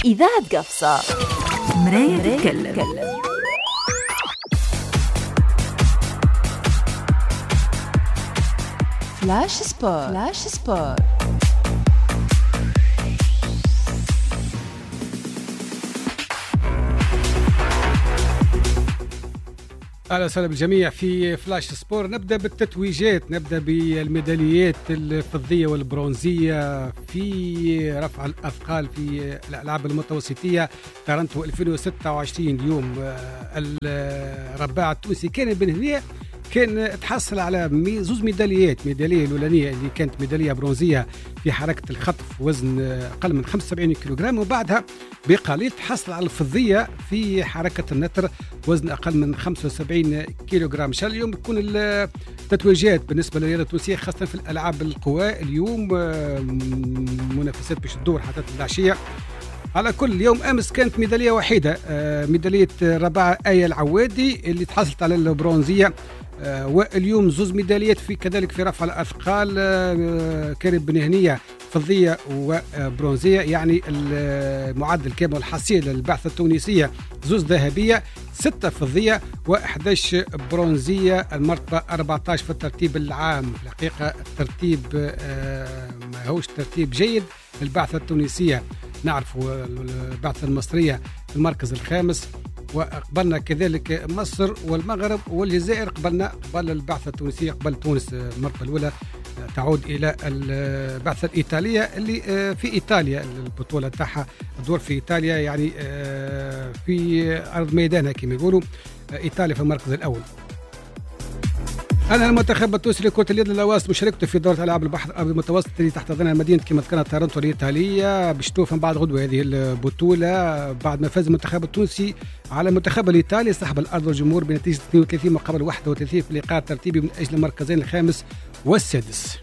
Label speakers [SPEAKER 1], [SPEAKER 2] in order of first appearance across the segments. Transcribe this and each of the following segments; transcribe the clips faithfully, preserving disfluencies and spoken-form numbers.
[SPEAKER 1] إذاعة قفصة مراية تتكلم. فلاش سبور. فلاش سبور.
[SPEAKER 2] أهلا وسهلا بالجميع في فلاش سبور. نبدأ بالتتويجات، نبدأ بالميداليات الفضية والبرونزية في رفع الأثقال في الألعاب المتوسطية تورنتو ألفين وستة وعشرين. اليوم الرباع التونسي كان بن هنية كان تحصل على زوز ميداليات. ميدالية الأولانية اللي كانت ميدالية برونزية في حركة الخطف وزن أقل من خمسة وسبعين كيلوغرام، وبعدها بقليل تحصل على الفضية في حركة النتر وزن أقل من خمسة وسبعين كيلوغرام. إن شاء الله اليوم تكون التتويجات بالنسبة للرياضة التونسية خاصة في الألعاب القوى. اليوم منافسات باش تدور حتى العشية. على كل يوم أمس كانت ميدالية وحيدة، ميدالية رباعة آية العوادي اللي تحصلت على البرونزية، واليوم زوز ميداليات في كذلك في رفع الأثقال، كريم بن هنية فضية وبرونزية، يعني المعدل كامل الحصيل للبعثة التونسية زوز ذهبية ستة فضية وأحد عشر برونزية، المرتبة أربعة عشر في الترتيب العام. الحقيقة الترتيب ما هوش ترتيب جيد للبعثة التونسية. نعرف البعثة المصرية في المركز الخامس، وقبلنا كذلك مصر والمغرب والجزائر قبلنا قبل البعثة التونسية، قبل تونس المرتبة الأولى تعود إلى البعثة الإيطالية اللي في إيطاليا البطولة تاعها الدور في إيطاليا، يعني في أرض ميدانها كما يقولوا، إيطاليا في المركز الأول. أنا المنتخب التونسي لكرة اليد للأواسط مشاركته في دورة ألعاب البحر المتوسط اللي تحتضنها مدينة كما ذكرنا تورنتو الإيطالية باش توفى من بعد غدوة هذه البطولة بعد ما فاز المنتخب التونسي على المنتخب الإيطالي صاحب الأرض والجمهور بنتيجة اثنين وثلاثين مقابل واحد وثلاثين في اللقاء الترتيبي من أجل المركزين الخامس والسادس.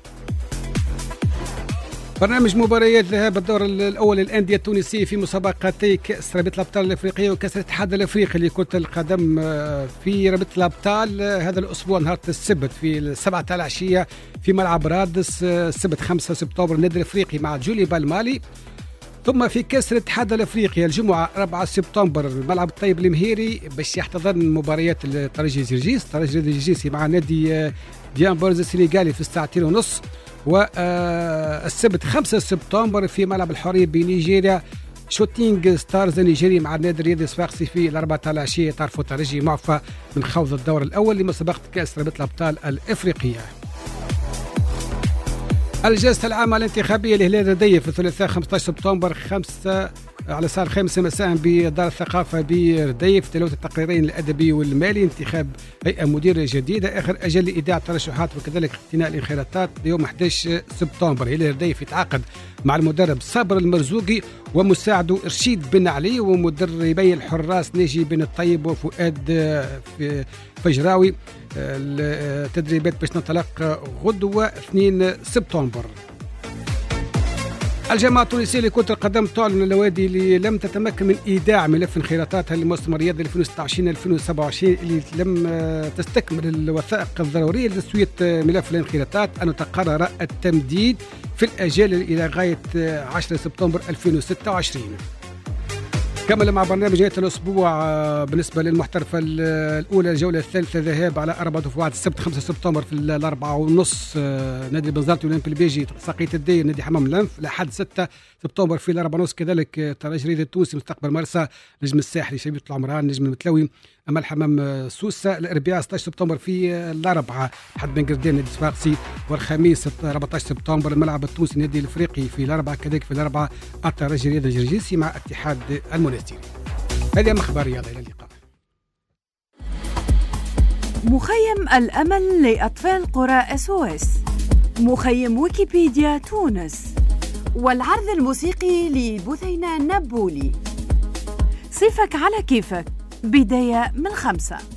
[SPEAKER 2] برنامج مباريات ذهاب الدور الأول للأندية التونسية في مسابقتي كأس رابطة الأبطال الأفريقية وكأس الاتحاد الأفريقي لكرة القدم في رابطة الأبطال هذا الأسبوع نهار السبت في السبعة العشية في ملعب رادس، السبت خمسة سبتمبر النادي الأفريقي مع جولي بالمالي. ثم في كأس الاتحاد الأفريقي الجمعة أربعة سبتمبر الملعب الطيب المهيري باش يحتضن مباريات الترجي جرجيس، الترجي الجرجيسي مع نادي ديان بورز السنغالي في الساعتين ونص. والسبت خمسة سبتمبر في ملعب الحرية بنيجيريا شوتينغ ستارز النيجيري مع النادي الرياضي الصفاقسي في الأربعة العشية طرف الترجي معفى من خوض الدور الأول لمسابقة كأس رابطة الأبطال الإفريقية. الجلسة العامة الانتخابية لهلال ردية في الثلاثاء خمسة عشر سبتمبر خمسة على الساعة الخامسة مساء بدار الثقافة برديف تلوث التقريرين الأدبي والمالي، انتخاب هيئة مديرة جديدة، آخر أجل لإيداع الترشحات وكذلك اقتناء الانخراطات يوم أحد عشر سبتمبر. هلال رديف يتعاقد مع المدرب صابر المرزوقي ومساعده رشيد بن علي ومدربي الحراس ناجي بن الطيب وفؤاد فجراوي. التدريبات باش ننطلق غدوة اثنين سبتمبر. الجامعة التونسية لكرة القدم تعلن النوادي اللي لم تتمكن من إيداع ملف انخراطاتها للموسم الرياضي ألفين وستة وعشرين ألفين وسبعة وعشرين اللي لم تستكمل الوثائق الضرورية لتسوية ملف الانخراطات أن تقرر التمديد في الأجال إلى غاية عشرة سبتمبر ألفين وستة وعشرين. كمل مع برنامج نهاية الأسبوع بالنسبة للمحترفة الأولى الجولة الثالثة ذهاب على أربع دفعات السبت خمسة سبتمبر في الأربعة ونص نادي بنزرتي والأولمبي البيجي ساقية الدين نادي حمام الأنف، لحد ستة سبتمبر في الأربعة ونص كذلك ترجي الرياضي التونسي مستقبل مرسى نجم الساحلي شبيبة العمران نجم المتلوي أما الحمام سوسة. الأربعاء ستة عشر سبتمبر في الأربعة حد بن قردين نادي صفاقسي، والخميس أربعة عشر سبتمبر الملعب التونسي نادي الأفريقي في الأربعة كذلك في الأربعة الترجي الرياضي الجرجيسي مع اتحاد المنستيري. هذه أخبار رياضة، إلى اللقاء.
[SPEAKER 1] مخيم الأمل لأطفال قرى اس او اس، مخيم ويكيبيديا تونس، والعرض الموسيقي لبثينة نبولي. صيفك على كيفك، بداية من خمسة.